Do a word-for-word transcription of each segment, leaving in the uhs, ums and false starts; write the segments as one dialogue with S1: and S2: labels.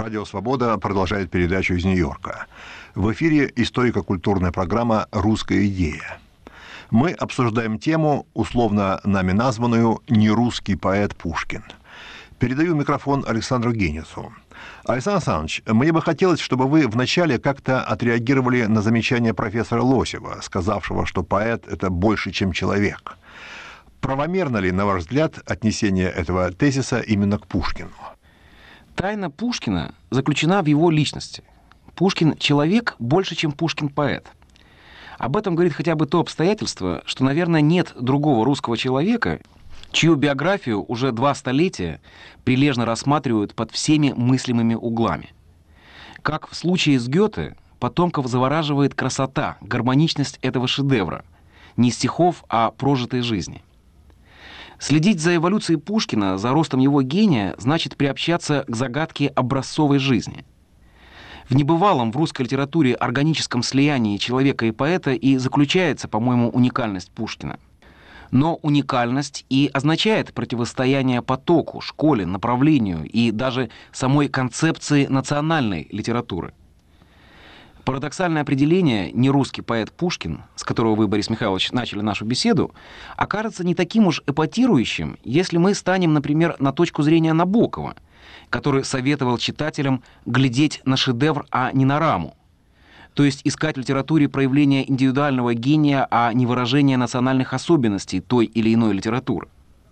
S1: Радио «Свобода» продолжает передачу из Нью-Йорка. В эфире историко-культурная программа «Русская идея». Мы обсуждаем тему, условно нами названную «Нерусский поэт Пушкин». Передаю микрофон Александру Генису. Александр Александрович, мне бы хотелось, чтобы вы вначале как-то отреагировали на замечание профессора Лосева, сказавшего, что поэт – это больше, чем человек. Правомерно ли, на ваш взгляд, отнесение этого тезиса именно к Пушкину?
S2: Тайна Пушкина заключена в его личности. Пушкин – человек больше, чем Пушкин – поэт. Об этом говорит хотя бы то обстоятельство, что, наверное, нет другого русского человека, чью биографию уже два столетия прилежно рассматривают под всеми мыслимыми углами. Как в случае с Гёте, потомков завораживает красота, гармоничность этого шедевра, не стихов, а прожитой жизни. Следить за эволюцией Пушкина, за ростом его гения, значит приобщаться к загадке образцовой жизни. В небывалом в русской литературе органическом слиянии человека и поэта и заключается, по-моему, уникальность Пушкина. Но уникальность и означает противостояние потоку, школе, направлению и даже самой концепции национальной литературы. Парадоксальное определение «нерусский поэт Пушкин», с которого вы, Борис Михайлович, начали нашу беседу, окажется не таким уж эпатирующим, если мы станем, например, на точку зрения Набокова, который советовал читателям глядеть на шедевр, а не на раму. То есть искать в литературе проявление индивидуального гения, а не выражение национальных особенностей той или иной литературы.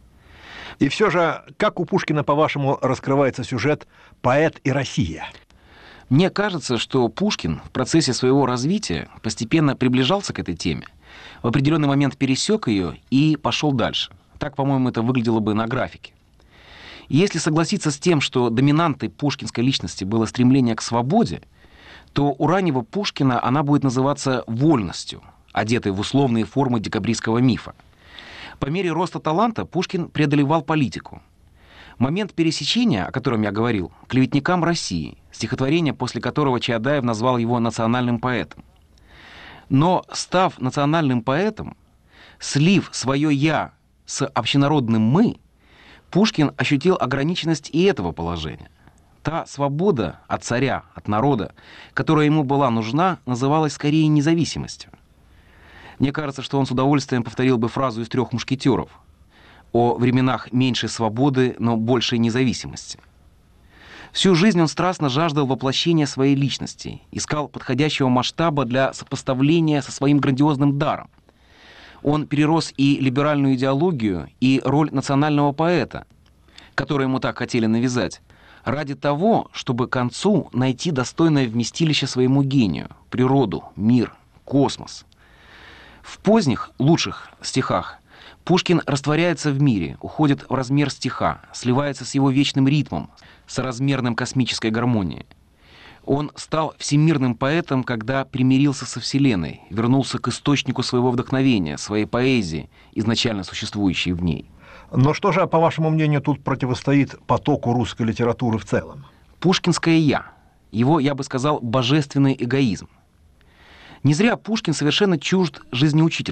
S1: И все же, как у Пушкина, по-вашему, раскрывается сюжет «Поэт и Россия»?
S2: Мне кажется, что Пушкин в процессе своего развития постепенно приближался к этой теме, в определенный момент пересек ее и пошел дальше. Так, по-моему, это выглядело бы на графике. И если согласиться с тем, что доминантой пушкинской личности было стремление к свободе, то у раннего Пушкина она будет называться вольностью, одетой в условные формы декабристского мифа. По мере роста таланта Пушкин преодолевал политику. Момент пересечения, о котором я говорил, «Клеветникам России», стихотворение, после которого Чаадаев назвал его национальным поэтом. Но, став национальным поэтом, слив свое «я» с общенародным «мы», Пушкин ощутил ограниченность и этого положения. Та свобода от царя, от народа, которая ему была нужна, называлась скорее независимостью. Мне кажется, что он с удовольствием повторил бы фразу из «Трех мушкетеров» о временах меньшей свободы, но большей независимости. Всю жизнь он страстно жаждал воплощения своей личности, искал подходящего масштаба для сопоставления со своим грандиозным даром. Он перерос и либеральную идеологию, и роль национального поэта, которую ему так хотели навязать, ради того, чтобы к концу найти достойное вместилище своему гению, природу, мир, космос. В поздних, лучших стихах Пушкин растворяется в мире, уходит в размер стиха, сливается с его вечным ритмом, соразмерным космической гармонией. Он стал всемирным поэтом, когда примирился со Вселенной, вернулся к источнику своего вдохновения, своей поэзии, изначально существующей в ней.
S1: Но что же, по вашему мнению, тут противостоит потоку русской литературы в целом?
S2: Пушкинское «я». Его, я бы сказал, божественный эгоизм. Не зря Пушкин совершенно чужд жизнеучительности.